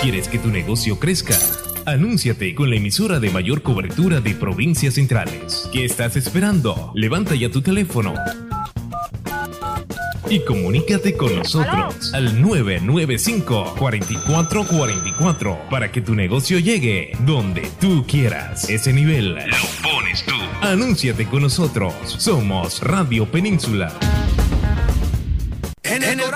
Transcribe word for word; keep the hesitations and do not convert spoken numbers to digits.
¿Quieres que tu negocio crezca? Anúnciate con la emisora de mayor cobertura de provincias centrales. ¿Qué estás esperando? Levanta ya tu teléfono y comunícate con nosotros al nueve nueve cinco, cuatro cuatro cuatro cuatro para que tu negocio llegue donde tú quieras. Ese nivel lo pones tú. Anúnciate con nosotros. Somos Radio Península.